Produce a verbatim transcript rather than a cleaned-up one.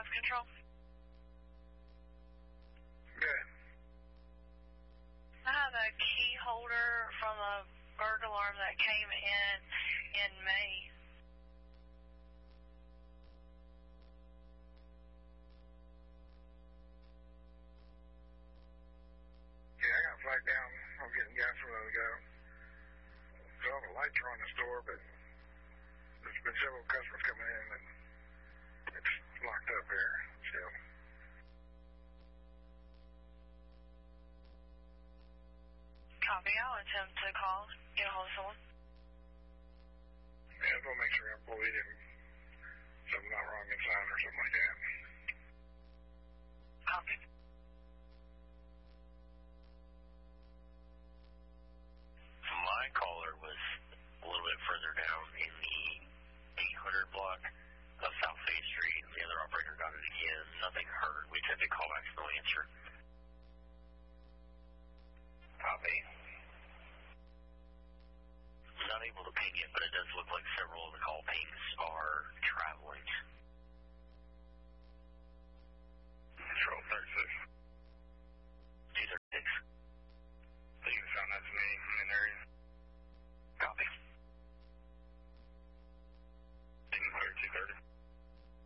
five control. Good. I have a key holder from a burglar alarm that came in in May